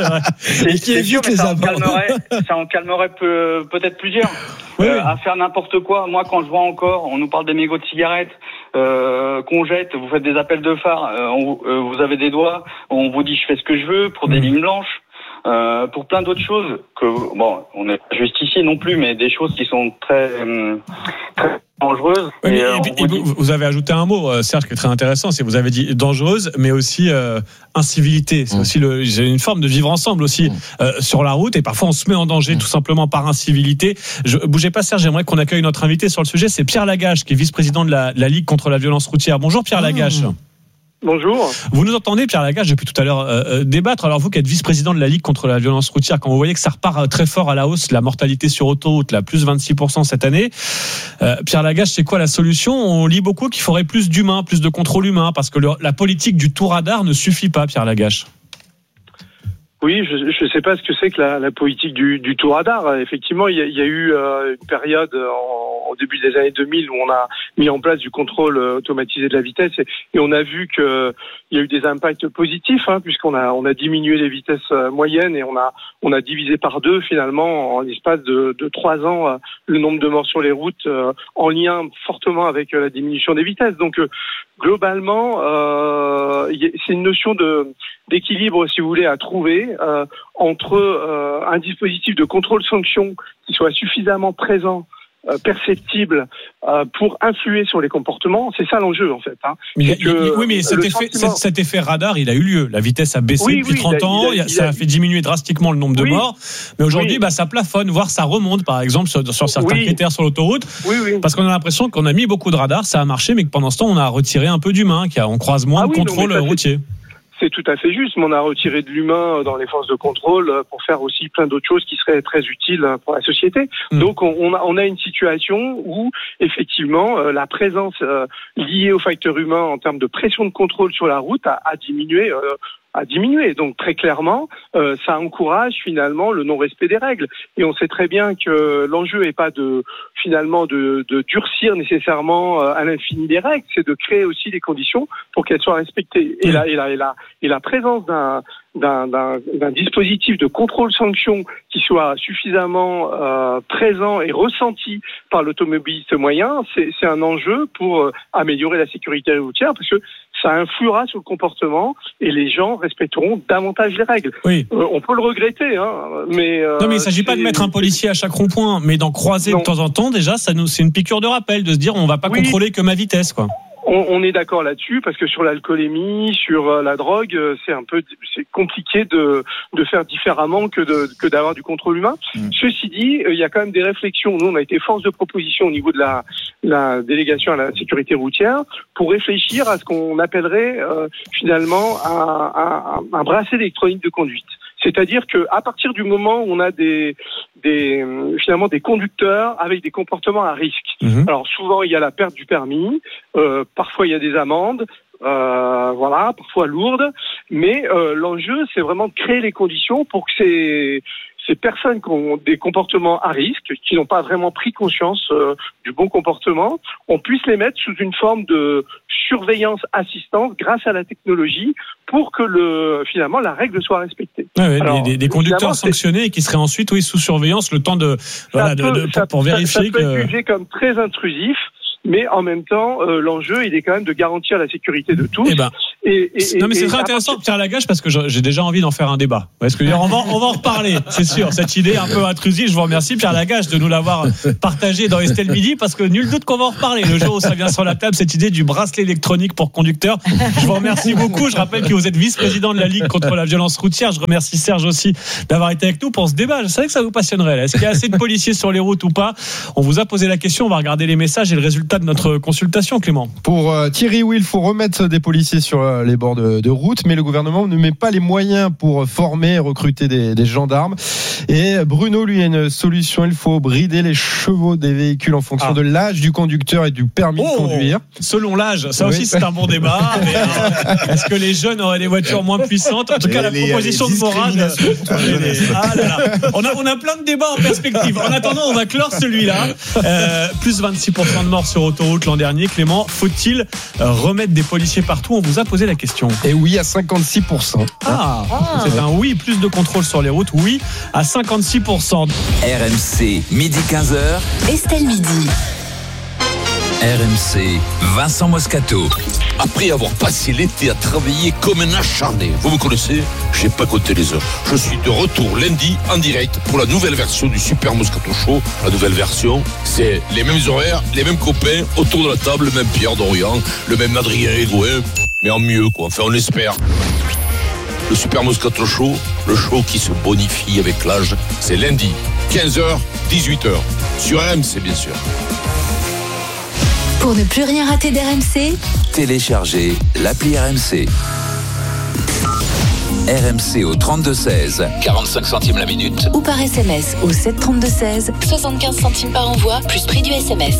Et qui évitent les amendes. Ça en calmerait peu, peut-être plusieurs. Oui, euh, oui. À faire n'importe quoi. Moi, quand je vois encore, on nous parle des mégots de cigarettes euh, qu'on jette, vous faites des appels de phare, euh, on, euh, vous avez des doigts, on vous dit je fais ce que je veux pour des mmh. lignes blanches, euh, pour plein d'autres choses que bon, on n'est pas justicier non plus, mais des choses qui sont très euh, très dangereuses. Oui, et, et, euh, et, et vous, vous avez ajouté un mot, euh, Serge, qui est très intéressant, c'est vous avez dit dangereuse, mais aussi euh, incivilité. C'est mmh. aussi le, j'ai une forme de vivre ensemble aussi mmh. euh, sur la route, et parfois on se met en danger mmh. tout simplement par incivilité. Je, bougez pas, Serge, j'aimerais qu'on accueille notre invité sur le sujet. C'est Pierre Lagache, qui est vice-président de la, la Ligue contre la violence routière. Bonjour Pierre Lagache. Mmh. Bonjour. Vous nous entendez, Pierre Lagache, depuis tout à l'heure euh, débattre. Alors vous qui êtes vice-président de la Ligue contre la violence routière, quand vous voyez que ça repart très fort à la hausse, la mortalité sur autoroute, là, plus vingt-six pour cent cette année, euh, Pierre Lagache, c'est quoi la solution ? On lit beaucoup qu'il faudrait plus d'humains, plus de contrôle humain, parce que le, la politique du tout radar ne suffit pas, Pierre Lagache. Oui, je ne sais pas ce que c'est que la, la politique du, du tout radar. Effectivement, il y a, il y a eu euh, une période en, en début des années deux mille où on a mis en place du contrôle automatisé de la vitesse et, et on a vu que il y a eu des impacts positifs, hein, puisqu'on a on a diminué les vitesses moyennes et on a on a divisé par deux finalement en l'espace de, de trois ans euh, le nombre de morts sur les routes euh, en lien fortement avec euh, la diminution des vitesses. Donc euh, globalement, euh, c'est une notion de d'équilibre, si vous voulez, à trouver euh, entre euh, un dispositif de contrôle-sanction qui soit suffisamment présent, euh, perceptible, euh, pour influer sur les comportements. C'est ça l'enjeu, en fait. Hein. Mais, que, oui, mais cet effet, sentiment... cet effet radar, il a eu lieu. La vitesse a baissé oui, depuis oui, trente ans, il a, il a, ça a, a fait diminuer drastiquement le nombre de oui, morts. Mais aujourd'hui, oui. bah, ça plafonne, voire ça remonte, par exemple, sur, sur certains oui. critères sur l'autoroute. Oui, oui. Parce qu'on a l'impression qu'on a mis beaucoup de radars, ça a marché, mais que pendant ce temps, on a retiré un peu d'humain, qu'on croise moins ah, de oui, contrôle non, routier. C'est tout à fait juste, mais on a retiré de l'humain dans les forces de contrôle pour faire aussi plein d'autres choses qui seraient très utiles pour la société. Mmh. Donc on a, on a une situation où effectivement la présence liée au facteur humain en termes de pression de contrôle sur la route a, a diminué. Euh, a diminué. Donc très clairement, euh, ça encourage finalement le non-respect des règles. Et on sait très bien que l'enjeu n'est pas de finalement de, de durcir nécessairement à l'infini les règles, c'est de créer aussi les conditions pour qu'elles soient respectées. Et la, et la, et la, et la présence d'un D'un, d'un, d'un dispositif de contrôle-sanction qui soit suffisamment euh, présent et ressenti par l'automobiliste moyen, c'est, c'est un enjeu pour euh, améliorer la sécurité routière parce que ça influera sur le comportement et les gens respecteront davantage les règles. Oui. Euh, on peut le regretter, hein, mais... Euh, non, mais il ne s'agit pas de mettre un policier à chaque rond-point, mais d'en croiser non. de temps en temps, déjà, ça nous, c'est une piqûre de rappel, de se dire on ne va pas oui. contrôler que ma vitesse, quoi. On, on est d'accord là-dessus parce que sur l'alcoolémie, sur euh, la drogue, c'est un peu, c'est compliqué de de faire différemment que de que d'avoir du contrôle humain. Mmh. Ceci dit, il y a quand même des réflexions. Nous, on a été force de proposition au niveau de la la délégation à la sécurité routière pour réfléchir à ce qu'on appellerait euh, finalement un, un, un bracelet électronique de conduite. C'est-à-dire que à partir du moment où on a des, des finalement des conducteurs avec des comportements à risque. Mmh. Alors souvent il y a la perte du permis, euh, parfois il y a des amendes. Euh, voilà, parfois lourdes, mais euh, l'enjeu c'est vraiment de créer les conditions pour que ces ces personnes qui ont des comportements à risque, qui n'ont pas vraiment pris conscience euh, du bon comportement, on puisse les mettre sous une forme de surveillance assistante grâce à la technologie pour que le finalement la règle soit respectée. Ouais, ouais, Alors, des, des conducteurs sanctionnés et qui seraient ensuite oui sous surveillance le temps de voilà peut, de, de, pour, pour ça, vérifier ça peut que être jugé comme très intrusif. Mais en même temps, euh, l'enjeu, il est quand même de garantir la sécurité de tous. Eh ben, et, et, non, mais c'est et, très et intéressant, partir... Pierre Lagache, parce que j'ai déjà envie d'en faire un débat. Est-ce que on va, on va en reparler, c'est sûr. Cette idée un peu intrusive, je vous remercie, Pierre Lagache, de nous l'avoir partagée dans Estelle Midi, parce que nul doute qu'on va en reparler le jour où ça vient sur la table, cette idée du bracelet électronique pour conducteurs. Je vous remercie beaucoup. Je rappelle que vous êtes vice-président de la Ligue contre la violence routière. Je remercie Serge aussi d'avoir été avec nous pour ce débat. Je savais que ça vous passionnerait. Là. Est-ce qu'il y a assez de policiers sur les routes ou pas? On vous a posé la question. On va regarder les messages et le résultat de notre consultation. Clément. Pour euh, Thierry, oui, il faut remettre des policiers sur euh, les bords de, de route, mais le gouvernement ne met pas les moyens pour former et recruter des, des gendarmes. Et Bruno, lui, a une solution. Il faut brider les chevaux des véhicules en fonction ah. de l'âge du conducteur et du permis oh, de conduire. Selon l'âge, ça oui. aussi c'est un bon débat. Mais, euh, est-ce que les jeunes auraient des voitures moins puissantes? En tout cas, les, la proposition de Morad. Ah là là. On a, on a plein de débats en perspective. En attendant, on va clore celui-là. Euh, plus vingt-six pour cent de morts sur autoroute l'an dernier. Clément, faut-il remettre des policiers partout? On vous a posé la question. Et oui, à cinquante-six pour cent. Ah, ah, c'est un oui, plus de contrôle sur les routes, oui, à cinquante-six pour cent. R M C, midi quinze heures. Estelle Midi. R M C, Vincent Moscato. Après avoir passé l'été à travailler comme un acharné, vous me connaissez, j'ai pas compté les heures. Je suis de retour lundi en direct pour la nouvelle version du Super Moscato Show. La nouvelle version, c'est les mêmes horaires, les mêmes copains autour de la table, le même Pierre Dorian, le même Adrien Egoin, mais en mieux quoi, enfin on espère. Le Super Moscato Show, le show qui se bonifie avec l'âge, c'est lundi, quinze heures, dix-huit heures, sur R M C bien sûr. Pour ne plus rien rater d'R M C, téléchargez l'appli R M C. R M C au trente-deux seize, quarante-cinq centimes la minute. Ou par S M S au sept trente-deux seize, soixante-quinze centimes par envoi, plus prix du S M S.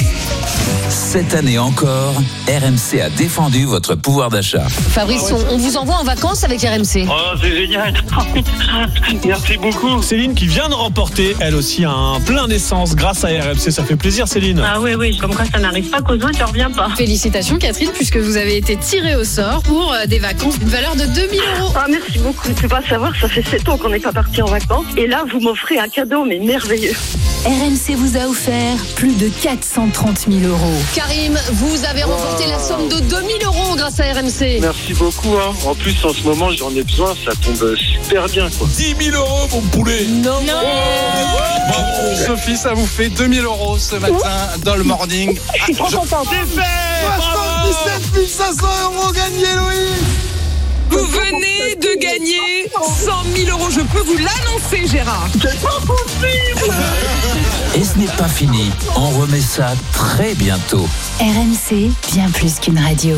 Cette année encore, R M C a défendu votre pouvoir d'achat. Fabrice, on, on vous envoie en vacances avec R M C. Oh, c'est génial. Merci beaucoup. Céline qui vient de remporter, elle aussi, un plein d'essence grâce à R M C. Ça fait plaisir, Céline. Ah oui, oui, comme quoi ça n'arrive pas qu'aux uns, tu reviens pas. Félicitations, Catherine, puisque vous avez été tirée au sort pour des vacances d'une valeur de deux mille euros. Ah, merci beaucoup. Tu peux pas savoir, ça fait sept ans qu'on n'est pas parti en vacances. Et là, vous m'offrez un cadeau, mais merveilleux. R M C vous a offert plus de quatre cent trente mille euros. Karim, vous avez remporté la somme de deux mille euros grâce à R M C. Merci beaucoup. Hein. En plus, en ce moment, j'en ai besoin. Ça tombe super bien. Quoi. dix mille euros, mon poulet. Non. non. Bravo, Sophie, ça vous fait deux mille euros ce matin dans le morning. Je suis trop contente. soixante-dix-sept mille cinq cents euros gagnés, Louis. Vous venez de gagner cent mille euros. Je peux vous l'annoncer, Gérard. C'est pas possible. Et ce n'est pas fini. On remet ça très bientôt. R M C, bien plus qu'une radio.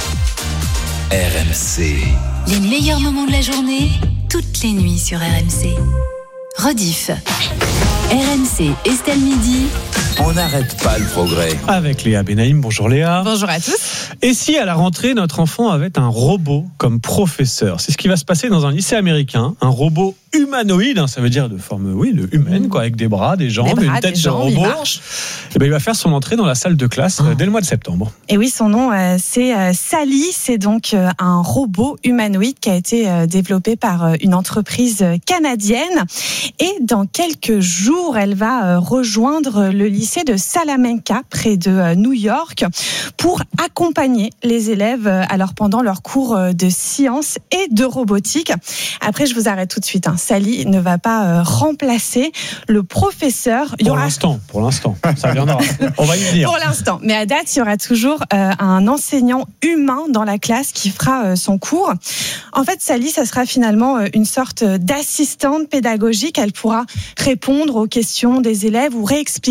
R M C. Les meilleurs moments de la journée, toutes les nuits sur R M C. Rediff. R M C, Estelle Midi. On n'arrête pas le progrès. Avec Léa Benaïm. Bonjour Léa. Bonjour à tous. Et si à la rentrée, notre enfant avait un robot comme professeur? C'est ce qui va se passer dans un lycée américain. Un robot humanoïde, hein, ça veut dire de forme oui, de humaine, quoi, avec des bras, des jambes, des bras, une tête des de jambes, robot. Et ben, il va faire son entrée dans la salle de classe oh. dès le mois de septembre. Et oui, son nom, euh, c'est euh, Sally. C'est donc euh, un robot humanoïde qui a été euh, développé par euh, une entreprise canadienne. Et dans quelques jours, elle va euh, rejoindre le lycée de Salamanca, près de euh, New York, pour accompagner les élèves euh, alors pendant leurs cours euh, de sciences et de robotique. Après, je vous arrête tout de suite. Hein. Sally ne va pas euh, remplacer le professeur. Pour aura... l'instant, pour l'instant, ça viendra. On va y venir. Pour l'instant, mais à date, il y aura toujours euh, un enseignant humain dans la classe qui fera euh, son cours. En fait, Sally, ça sera finalement euh, une sorte d'assistante pédagogique. Elle pourra répondre aux questions des élèves ou réexpliquer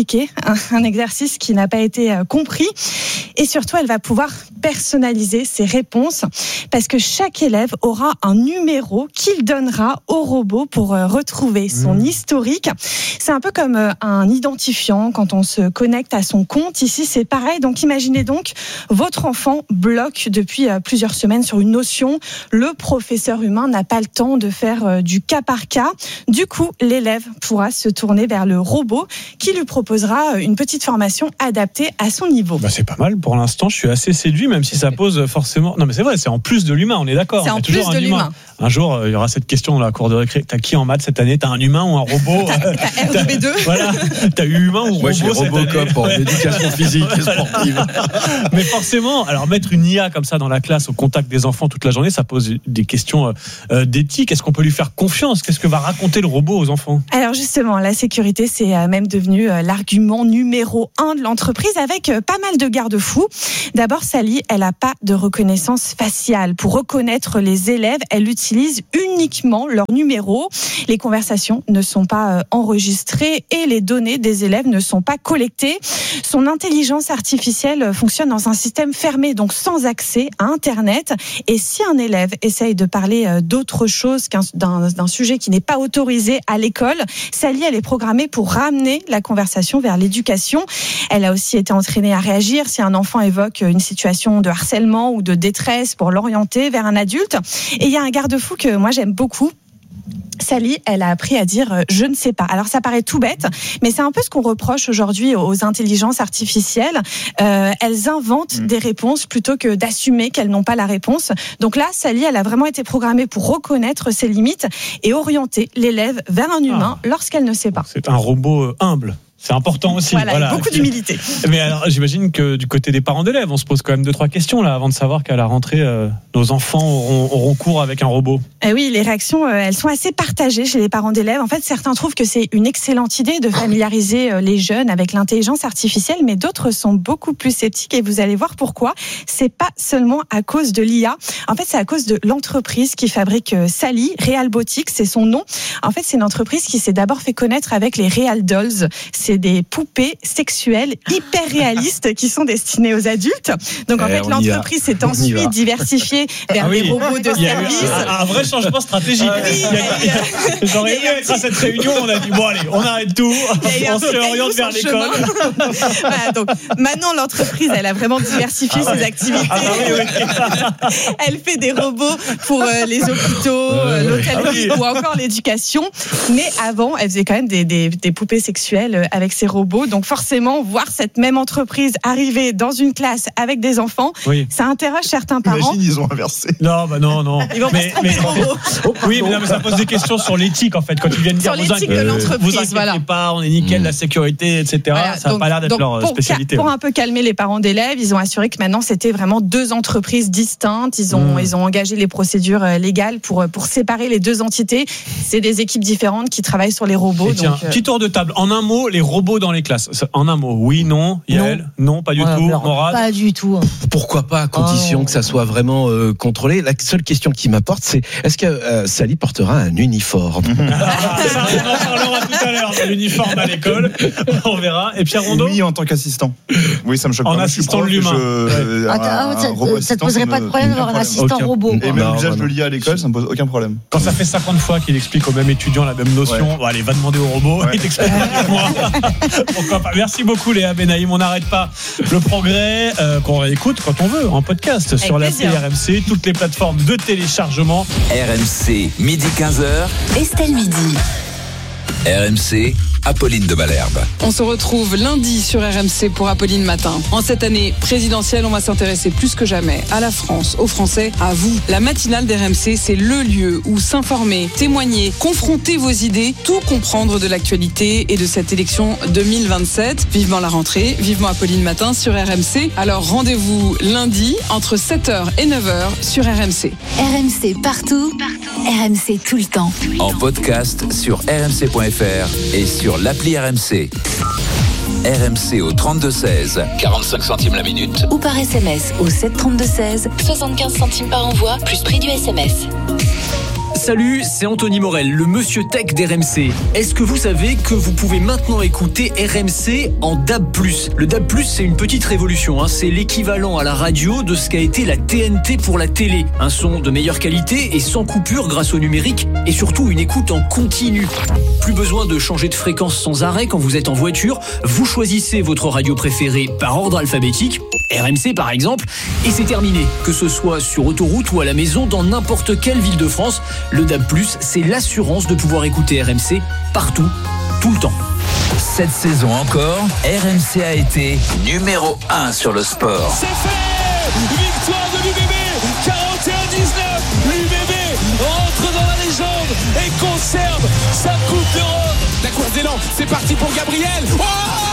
un, un exercice qui n'a pas été compris. Et surtout, elle va pouvoir personnaliser ses réponses parce que chaque élève aura un numéro qu'il donnera au robot pour retrouver son mmh. historique. C'est un peu comme un identifiant quand on se connecte à son compte. Ici, c'est pareil. Donc, imaginez donc, votre enfant bloque depuis plusieurs semaines sur une notion. Le professeur humain n'a pas le temps de faire du cas par cas. Du coup, l'élève pourra se tourner vers le robot qui lui proposera une petite formation adaptée à son niveau. Bah, c'est pas mal. Pour l'instant, je suis assez séduit, même si ça pose forcément. Non, mais c'est vrai, c'est en plus de l'humain, on est d'accord. C'est en plus de l'humain. Un jour, il y aura cette question dans la cour de récré. T'as qui en maths cette année? T'as un humain ou un robot? T'as R deux B deux. Voilà. T'as eu humain ou Moi, robot j'ai cette Robocop année? en ouais. éducation physique et sportive. Mais forcément, alors mettre une I A comme ça dans la classe au contact des enfants toute la journée, ça pose des questions euh, d'éthique. Est-ce qu'on peut lui faire confiance? Qu'est-ce que va raconter le robot aux enfants? Alors justement, la sécurité, c'est même devenu l'argument numéro un de l'entreprise avec pas mal de garde-fous. D'abord, Sally, elle n'a pas de reconnaissance faciale. Pour reconnaître les élèves, elle utilise uniquement leur numéro. Les conversations ne sont pas enregistrées et les données des élèves ne sont pas collectées. Son intelligence artificielle fonctionne dans un système fermé, donc sans accès à Internet. Et si un élève essaye de parler d'autre chose qu'un d'un, d'un sujet qui n'est pas autorisé à l'école, Sally, elle est programmée pour ramener la conversation vers l'éducation. Elle a aussi été entraînée à réagir si un enfant évoque une situation de harcèlement ou de détresse pour l'orienter vers un adulte. Et il y a un garde-fou que moi j'aime beaucoup. Sally, elle a appris à dire euh, je ne sais pas. Alors ça paraît tout bête, mais c'est un peu ce qu'on reproche aujourd'hui aux intelligences artificielles. Euh, elles inventent mmh. des réponses plutôt que d'assumer qu'elles n'ont pas la réponse. Donc là, Sally, elle a vraiment été programmée pour reconnaître ses limites et orienter l'élève vers un humain ah. lorsqu'elle ne sait pas. C'est un robot humble. C'est important aussi. Voilà, voilà. Beaucoup d'humilité. Mais alors, j'imagine que du côté des parents d'élèves, on se pose quand même deux, trois questions là, avant de savoir qu'à la rentrée, euh, nos enfants auront, auront cours avec un robot. Et oui, les réactions, euh, elles sont assez partagées chez les parents d'élèves. En fait, certains trouvent que c'est une excellente idée de familiariser euh, les jeunes avec l'intelligence artificielle, mais d'autres sont beaucoup plus sceptiques et vous allez voir pourquoi. C'est pas seulement à cause de l'I A. En fait, c'est à cause de l'entreprise qui fabrique euh, Sally, Realbotics, c'est son nom. En fait, c'est une entreprise qui s'est d'abord fait connaître avec les Real Dolls. C'est des poupées sexuelles hyper réalistes qui sont destinées aux adultes. Donc en fait, l'entreprise s'est ensuite diversifiée vers ah oui. des robots de service. Un, un vrai changement stratégique. Ah oui, j'aurais aimé être à cette réunion, on a dit bon allez, on arrête tout, on se réoriente vers l'école. Voilà, donc maintenant l'entreprise, elle a vraiment diversifié ah ouais. ses activités. Ah oui, oui. Elle fait des robots pour euh, les hôpitaux, euh, l'hôtellerie ah oui. ou encore l'éducation. Mais avant, elle faisait quand même des, des, des poupées sexuelles avec ses robots. Donc forcément, voir cette même entreprise arriver dans une classe avec des enfants, oui. ça interroge certains parents. Imagine, ils ont inversé. Non, bah non, non. Ils vont mais, mais, oui, mais, non, mais ça pose des questions sur l'éthique en fait. Quand ils viennent dire sur l'éthique de l'entreprise, vous inquiétez voilà. pas, on est nickel, mmh. la sécurité, et cetera. Voilà, ça n'a pas l'air d'être leur pour, spécialité. Pour ouais. un peu calmer les parents d'élèves, ils ont assuré que maintenant c'était vraiment deux entreprises distinctes. Ils ont, mmh. ils ont engagé les procédures légales pour pour séparer les deux entités. C'est des équipes différentes qui travaillent sur les robots. Et tiens, donc, petit tour de table. En un mot, les robots dans les classes. En un mot, oui, non, Yael, non, non pas du ouais, tout, Morad. Pas du tout. Pourquoi pas, à condition oh. que ça soit vraiment euh, contrôlé. La seule question qui m'apporte, c'est est-ce que euh, Sally portera un uniforme? Ah, ça, on en parlera tout à l'heure de l'uniforme à l'école. On verra. Et Pierre Rondeau? Oui, en tant qu'assistant. Oui, ça me choque en pas. En assistant de l'humain. Je, ouais. Attends, un, un ça ne te poserait pas de problème d'avoir un assistant aucun. robot. Et même l'usage de l'I A à l'école, ça ne me pose aucun problème. Quand ça fait cinquante fois qu'il explique au même étudiant la même notion, ouais. bon, allez, va demander au robot, ouais. il t'explique avec moi. Pourquoi pas. Merci beaucoup Léa Benaïm, on n'arrête pas le progrès euh, qu'on réécoute quand on veut en podcast avec sur l'appli R M C, toutes les plateformes de téléchargement. R M C, midi quinze heures. Estelle Midi. R M C, Apolline de Malherbe. On se retrouve lundi sur R M C pour Apolline Matin. En cette année présidentielle, on va s'intéresser plus que jamais à la France, aux Français, à vous. La matinale d'R M C, c'est le lieu où s'informer, témoigner, confronter vos idées, tout comprendre de l'actualité et de cette élection deux mille vingt-sept. Vivement la rentrée, vivement Apolline Matin sur R M C. Alors rendez-vous lundi entre sept heures et neuf heures sur R M C. R M C partout, partout. R M C tout le temps. En podcast sur r m c point f r et sur l'appli R M C. R M C au trente-deux seize, quarante-cinq centimes la minute. Ou par S M S au sept trente-deux seize, soixante-quinze centimes par envoi, plus prix du S M S. Salut, c'est Anthony Morel, le monsieur tech d'R M C. Est-ce que vous savez que vous pouvez maintenant écouter R M C en D A B plus? Le D A B plus, c'est une petite révolution, hein. C'est l'équivalent à la radio de ce qu'a été la T N T pour la télé. Un son de meilleure qualité et sans coupure grâce au numérique et surtout une écoute en continu. Plus besoin de changer de fréquence sans arrêt quand vous êtes en voiture. Vous choisissez votre radio préférée par ordre alphabétique. R M C par exemple, et c'est terminé. Que ce soit sur autoroute ou à la maison, dans n'importe quelle ville de France, le D A B plus, c'est l'assurance de pouvoir écouter R M C partout, tout le temps. Cette saison encore, R M C a été numéro un sur le sport. C'est fait! Victoire de l'U B B, quarante et un dix-neuf. L'U B B rentre dans la légende et conserve sa Coupe d'Europe. La course d'élan, c'est parti pour Gabriel. Oh!